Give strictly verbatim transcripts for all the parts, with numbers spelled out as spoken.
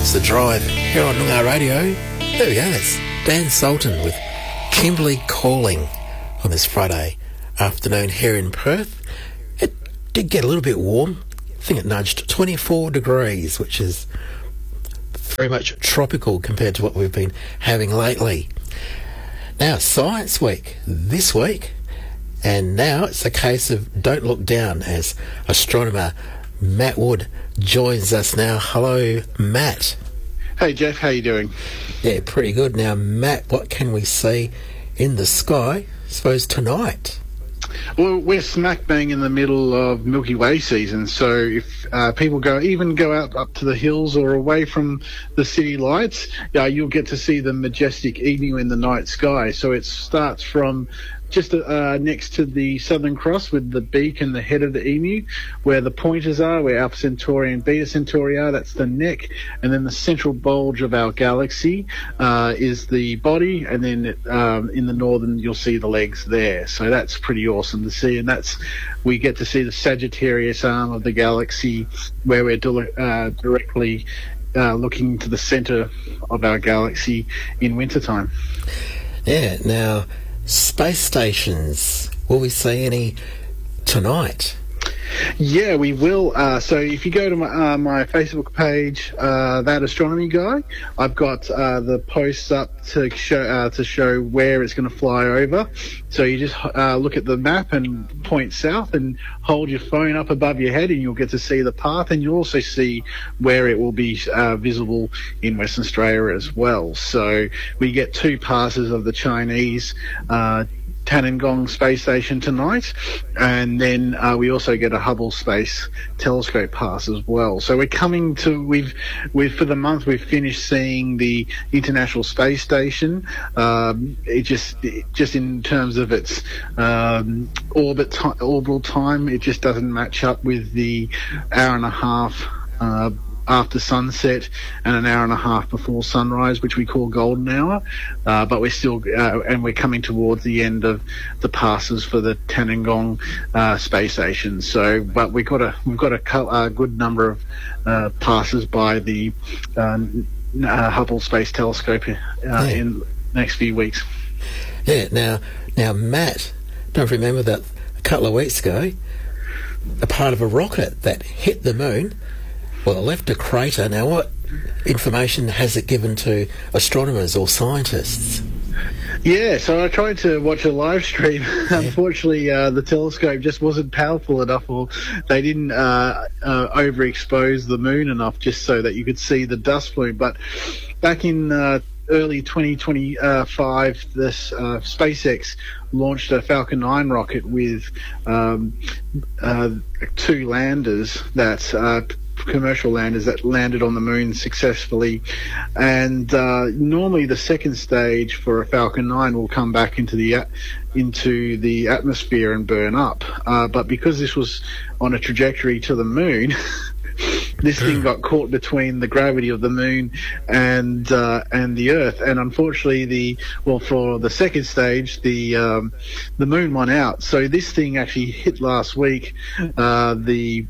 The Drive here on Noongar Radio. There we go, that's Dan Sultan with Kimberley Calling on this Friday afternoon here in Perth. It did get a little bit warm. I think it nudged twenty-four degrees, which is very much tropical compared to what we've been having lately. Now, Science Week this week, and now it's a case of don't look down as astronomer Matt Wood joins us now. Hello, Matt. Hey Jeff, how you doing? Yeah, pretty good. Now, Matt, what can we see in the sky, I suppose, tonight? Well, we're smack bang in the middle of Milky Way season, so if uh, people go even go out up to the hills or away from the city lights, uh, you'll get to see the majestic emu in the night sky. So it starts from just uh, next to the Southern Cross with the beak and the head of the emu, where the pointers are, where Alpha Centauri and Beta Centauri are, that's the neck, and then the central bulge of our galaxy uh, is the body, and then um, in the northern you'll see the legs there. So that's pretty awesome to see, and that's we get to see the Sagittarius arm of the galaxy, where we're di- uh, directly uh, looking to the centre of our galaxy in wintertime. Yeah, now, space stations, will we see any tonight? Yeah, we will. Uh, so if you go to my, uh, my Facebook page, uh, That Astronomy Guy, I've got uh, the posts up to show uh, to show where it's going to fly over. So you just uh, look at the map and point south and hold your phone up above your head, and you'll get to see the path, and you'll also see where it will be uh, visible in Western Australia as well. So we get two passes of the Chinese uh Tannengong Space Station tonight, and then uh, we also get a Hubble Space Telescope pass as well. So we're coming to we've we've for the month we've finished seeing the International Space Station. Um, it just it, just in terms of its um, orbit t- orbital time, it just doesn't match up with the hour and a half Uh, after sunset and an hour and a half before sunrise, which we call golden hour, uh, but we're still uh, and we're coming towards the end of the passes for the Tannengong uh, space station. So, but we've got a we've got a, co- a good number of uh, passes by the uh, uh, Hubble Space Telescope uh, yeah. in the next few weeks. Yeah. Now, now, Matt, don't remember that a couple of weeks ago, a part of a rocket that hit the moon. Well, it left a crater. Now, what information has it given to astronomers or scientists? Yeah, so I tried to watch a live stream. Yeah. Unfortunately, uh, the telescope just wasn't powerful enough, or they didn't uh, uh, overexpose the moon enough just so that you could see the dust plume. But back in uh, early twenty twenty-five, this uh, SpaceX launched a Falcon nine rocket with um, uh, two landers that uh, commercial landers that landed on the moon successfully, and uh, normally the second stage for a Falcon nine will come back into the uh, into the atmosphere and burn up, uh, but because this was on a trajectory to the moon this thing got caught between the gravity of the moon and uh, and the Earth, and unfortunately the well for the second stage the um, the moon won out. So this thing actually hit last week uh, the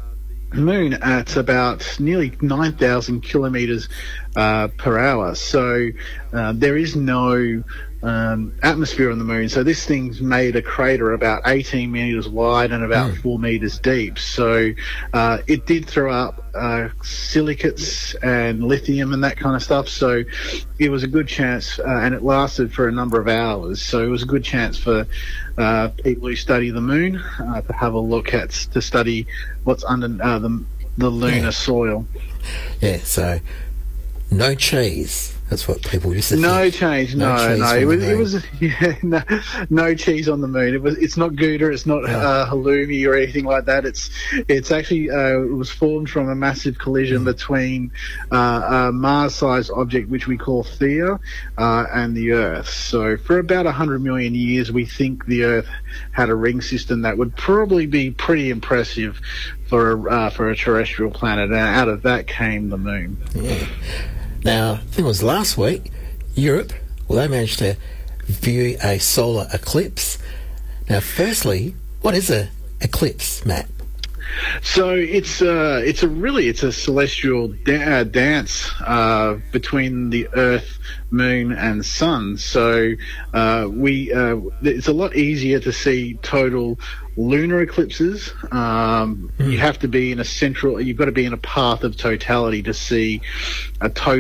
moon at about nearly nine thousand kilometres uh, per hour. So uh, there is no um, atmosphere on the moon. So this thing's made a crater about eighteen metres wide and about mm. four metres deep. So uh, it did throw up uh, silicates and lithium and that kind of stuff. So it was a good chance, uh, and it lasted for a number of hours. So it was a good chance for uh, people who study the moon uh, to have a look at, to study what's under uh, the, the lunar yeah. soil. Yeah, so no cheese. That's what people used to no think. Change, no, no, no. It was, it was, yeah, no, no cheese on the moon. It was, it's not Gouda, it's not yeah. uh, halloumi or anything like that. It's, it's actually, uh, it was formed from a massive collision mm. between uh, a Mars-sized object which we call Theia uh, and the Earth. So for about a hundred million years, we think the Earth had a ring system that would probably be pretty impressive for uh, for a terrestrial planet, and out of that came the moon. Yeah. Now, I think it was last week, Europe, well, they managed to view a solar eclipse. Now, firstly, what is an eclipse, Matt? So it's uh, it's a really it's a celestial da- uh, dance uh, between the Earth, Moon, and Sun. So uh, we uh, it's a lot easier to see total lunar eclipses. Um, mm. You have to be in a central. You've got to be in a path of totality to see a total.